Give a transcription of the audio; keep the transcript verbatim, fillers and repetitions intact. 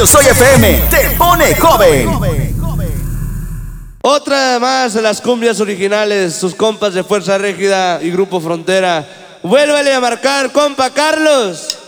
Yo Soy F M te pone joven. Otra más de las cumbias originales, sus compas de Fuerza Régida y Grupo Frontera. Vuélvele a marcar, compa Carlos.